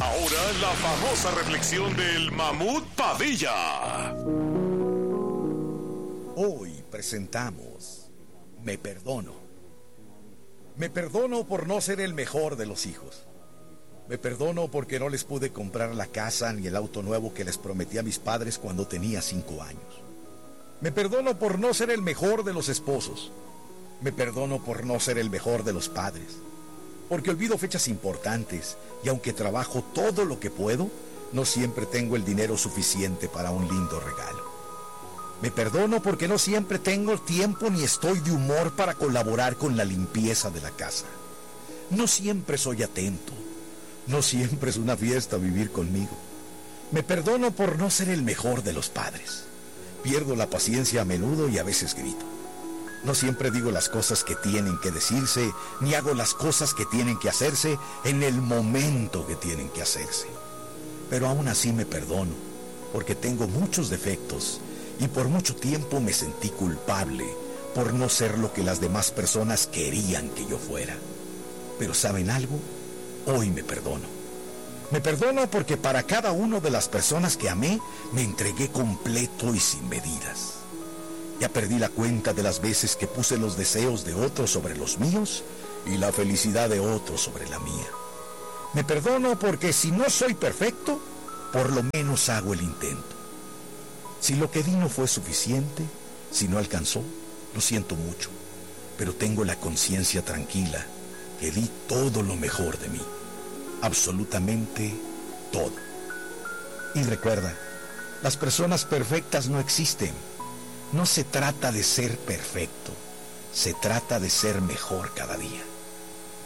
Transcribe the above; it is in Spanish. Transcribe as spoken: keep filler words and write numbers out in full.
Ahora la famosa reflexión del Mamut Padilla. Hoy presentamos Me Perdono. Me perdono por no ser el mejor de los hijos. Me perdono porque no les pude comprar la casa ni el auto nuevo que les prometí a mis padres cuando tenía cinco años. Me perdono por no ser el mejor de los esposos. Me perdono por no ser el mejor de los padres. Porque olvido fechas importantes y aunque trabajo todo lo que puedo, no siempre tengo el dinero suficiente para un lindo regalo. Me perdono porque no siempre tengo tiempo ni estoy de humor para colaborar con la limpieza de la casa. No siempre soy atento. No siempre es una fiesta vivir conmigo. Me perdono por no ser el mejor de los padres. Pierdo la paciencia a menudo y a veces grito. No siempre digo las cosas que tienen que decirse, ni hago las cosas que tienen que hacerse en el momento que tienen que hacerse. Pero aún así me perdono, porque tengo muchos defectos y por mucho tiempo me sentí culpable por no ser lo que las demás personas querían que yo fuera. Pero ¿saben algo? Hoy me perdono. Me perdono porque para cada una de las personas que amé, me entregué completo y sin medidas. Ya perdí la cuenta de las veces que puse los deseos de otros sobre los míos y la felicidad de otros sobre la mía. Me perdono porque si no soy perfecto, por lo menos hago el intento. Si lo que di no fue suficiente, si no alcanzó, lo siento mucho, pero tengo la conciencia tranquila que di todo lo mejor de mí, absolutamente todo. Y recuerda, las personas perfectas no existen. No se trata de ser perfecto, se trata de ser mejor cada día.